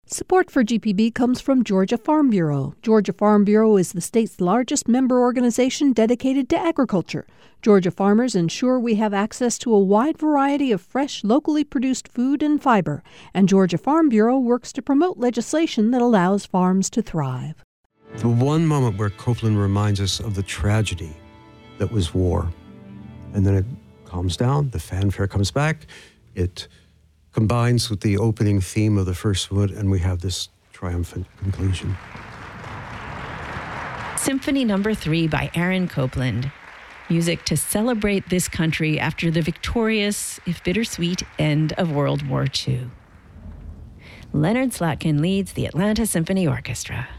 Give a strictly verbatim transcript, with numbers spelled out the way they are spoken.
Support for G P B comes from Georgia Farm Bureau. Georgia Farm Bureau is the state's largest member organization dedicated to agriculture. Georgia farmers ensure we have access to a wide variety of fresh, locally produced food and fiber. And Georgia Farm Bureau works to promote legislation that allows farms to thrive. The one moment where Copeland reminds us of the tragedy that was war. And then it calms down, the fanfare comes back, it combines with the opening theme of the first one, and we have this triumphant conclusion. Symphony Number Three by Aaron Copland. Music to celebrate this country after the victorious, if bittersweet, end of World War Two. Leonard Slatkin leads the Atlanta Symphony Orchestra.